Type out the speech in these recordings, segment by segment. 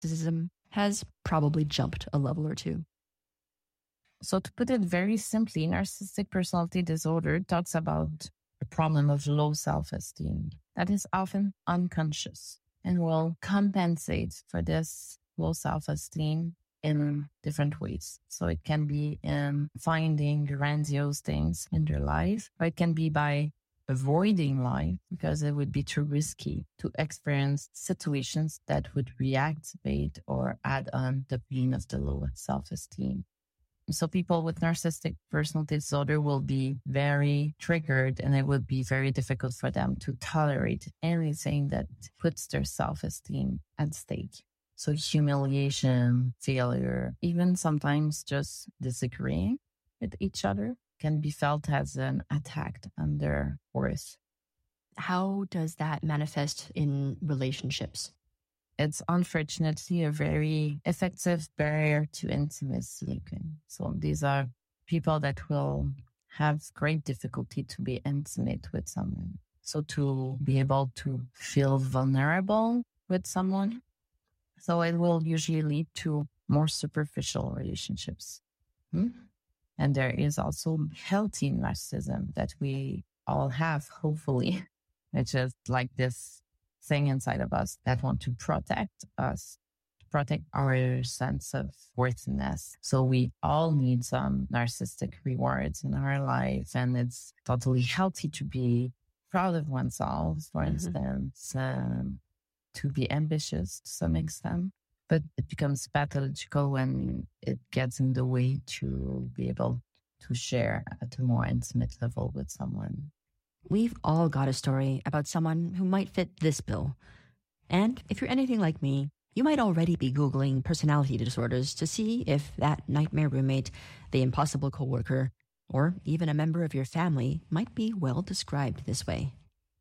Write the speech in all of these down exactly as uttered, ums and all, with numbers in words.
narcissism has probably jumped a level or two. So to put it very simply, narcissistic personality disorder talks about a problem of low self-esteem that is often unconscious and will compensate for this low self-esteem in different ways. So it can be in finding grandiose things in their life, or it can be by avoiding life because it would be too risky to experience situations that would reactivate or add on the pain of the low self-esteem. So people with narcissistic personality disorder will be very triggered, and it would be very difficult for them to tolerate anything that puts their self-esteem at stake. So humiliation, failure, even sometimes just disagreeing with each other can be felt as an attack on their worth. How does that manifest in relationships? It's unfortunately a very effective barrier to intimacy. So these are people that will have great difficulty to be intimate with someone. So to be able to feel vulnerable with someone. So it will usually lead to more superficial relationships. Hmm? And there is also healthy narcissism that we all have, hopefully, which is like this thing inside of us that want to protect us, to protect our sense of worthiness. So we all need some narcissistic rewards in our life, and it's totally healthy to be proud of oneself, for mm-hmm. instance, um, to be ambitious to some extent. But it becomes pathological when it gets in the way to be able to share at a more intimate level with someone. We've all got a story about someone who might fit this bill. And if you're anything like me, you might already be Googling personality disorders to see if that nightmare roommate, the impossible coworker, or even a member of your family might be well described this way.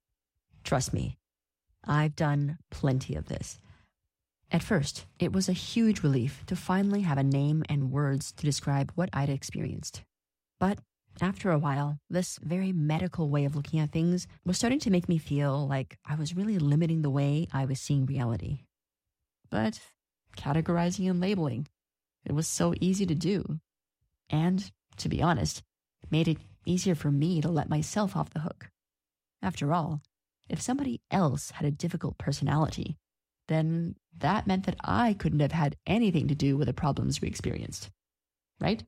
Trust me, I've done plenty of this. At first, it was a huge relief to finally have a name and words to describe what I'd experienced. But after a while, this very medical way of looking at things was starting to make me feel like I was really limiting the way I was seeing reality. But categorizing and labeling, it was so easy to do. And, to be honest, made it easier for me to let myself off the hook. After all, if somebody else had a difficult personality, then that meant that I couldn't have had anything to do with the problems we experienced. Right?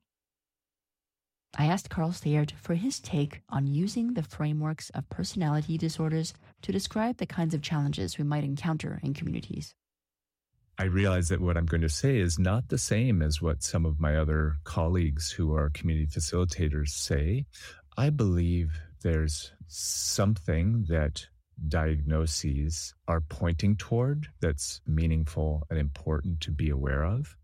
I asked Carl Stayert for his take on using the frameworks of personality disorders to describe the kinds of challenges we might encounter in communities. I realize that what I'm going to say is not the same as what some of my other colleagues who are community facilitators say. I believe there's something that diagnoses are pointing toward that's meaningful and important to be aware of.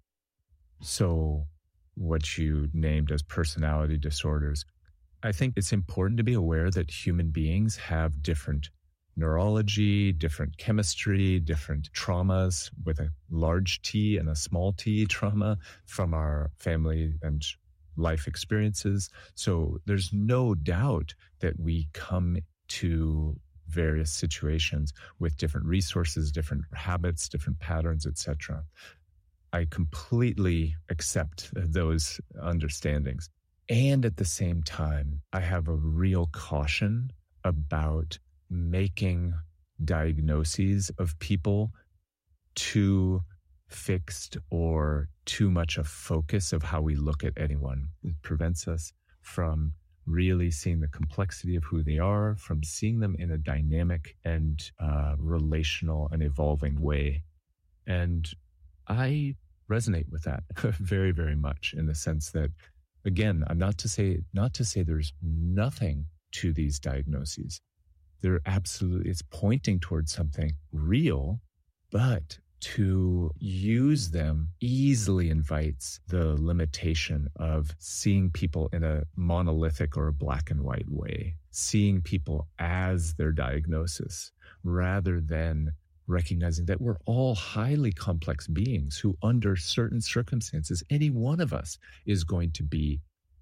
So what you named as personality disorders, I think it's important to be aware that human beings have different neurology, different chemistry, different traumas with a large T and a small t trauma from our family and life experiences. So there's no doubt that we come to various situations with different resources, different habits, different patterns, et cetera. I completely accept those understandings. And at the same time, I have a real caution about making diagnoses of people too fixed or too much a focus of how we look at anyone. It prevents us from really seeing the complexity of who they are, from seeing them in a dynamic and uh, relational and evolving way. And I resonate with that very, very much in the sense that, again, I'm not to say, not to say there's nothing to these diagnoses. They're absolutely, it's pointing towards something real, but to use them easily invites the limitation of seeing people in a monolithic or a black and white way, seeing people as their diagnosis, rather than recognizing that we're all highly complex beings who, under certain circumstances, any one of us is going to be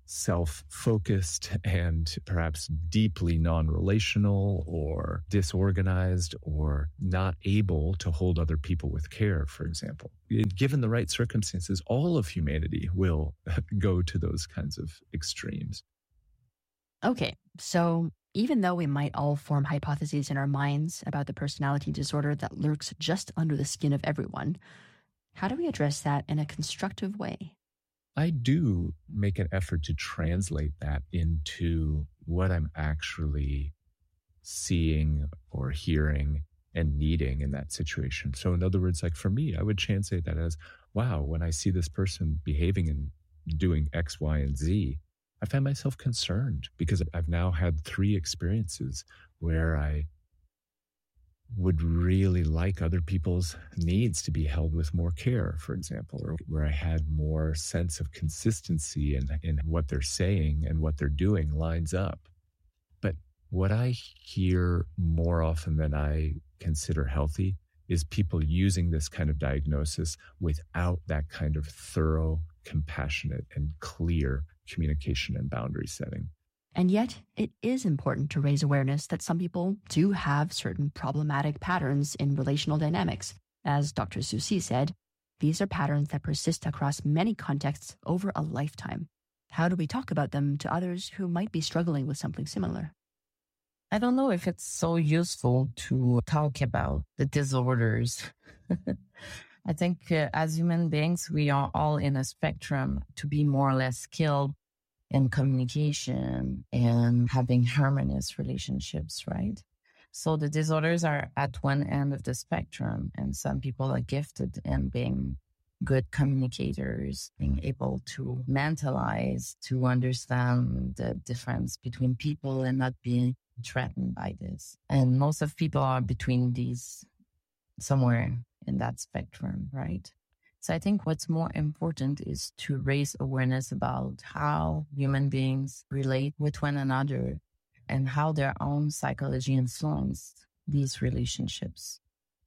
self-focused and perhaps deeply non-relational or disorganized or not able to hold other people with care, for example. Given the right circumstances, all of humanity will go to those kinds of extremes. Okay, so even though we might all form hypotheses in our minds about the personality disorder that lurks just under the skin of everyone, how do we address that in a constructive way? I do make an effort to translate that into what I'm actually seeing or hearing and needing in that situation. So in other words, like for me, I would translate that as, wow, when I see this person behaving and doing X, Y, and Z, I find myself concerned because I've now had three experiences where I would really like other people's needs to be held with more care, for example, or where I had more sense of consistency in, in what they're saying and what they're doing lines up. But what I hear more often than I consider healthy is people using this kind of diagnosis without that kind of thorough, compassionate, and clear communication and boundary setting. And yet, it is important to raise awareness that some people do have certain problematic patterns in relational dynamics. As Doctor Soucy said, these are patterns that persist across many contexts over a lifetime. How do we talk about them to others who might be struggling with something similar? I don't know if it's so useful to talk about the disorders. I think uh, as human beings, we are all in a spectrum to be more or less skilled in communication and having harmonious relationships, right? So the disorders are at one end of the spectrum, and some people are gifted in being good communicators, being able to mentalize, to understand the difference between people and not being threatened by this. And most of people are between these, somewhere in that spectrum, right? So I think what's more important is to raise awareness about how human beings relate with one another and how their own psychology influenced these relationships.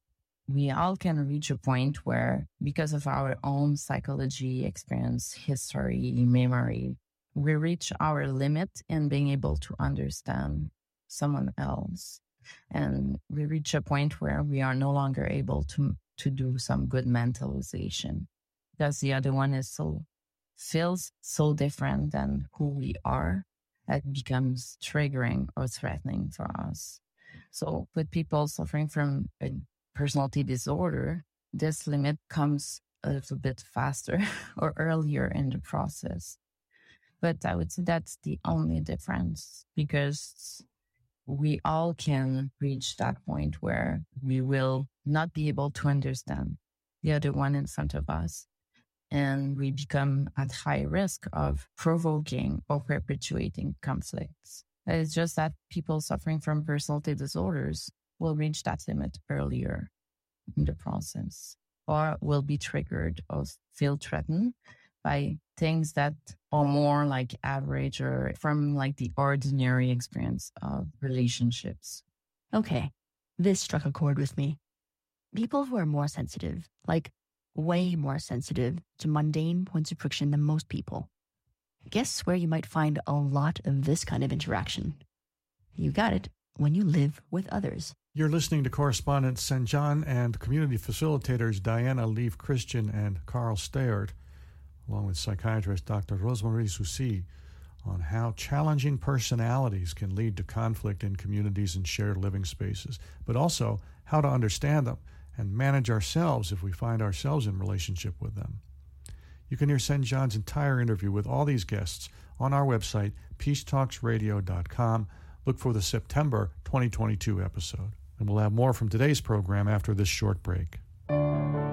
We all can reach a point where, because of our own psychology, experience, history, memory, we reach our limit in being able to understand someone else. And we reach a point where we are no longer able to to do some good mentalization because the other one is so, feels so different than who we are, that becomes triggering or threatening for us. So with people suffering from a personality disorder, this limit comes a little bit faster or earlier in the process. But I would say that's the only difference, because we all can reach that point where we will not be able to understand the other one in front of us. And we become at high risk of provoking or perpetuating conflicts. It's just that people suffering from personality disorders will reach that limit earlier in the process, or will be triggered or feel threatened by things that are more like average or from like the ordinary experience of relationships. Okay, this struck a chord with me. People who are more sensitive, like way more sensitive to mundane points of friction than most people. Guess where you might find a lot of this kind of interaction? You got it, when you live with others. You're listening to correspondent Saint John and community facilitators Diana Leaf Christian and Carl Stayert, along with psychiatrist Doctor Rosemarie Soucy, on how challenging personalities can lead to conflict in communities and shared living spaces, but also how to understand them and manage ourselves if we find ourselves in relationship with them. You can hear Saint John's entire interview with all these guests on our website, peace talks radio dot com. Look for the September twenty twenty-two episode. And we'll have more from today's program after this short break.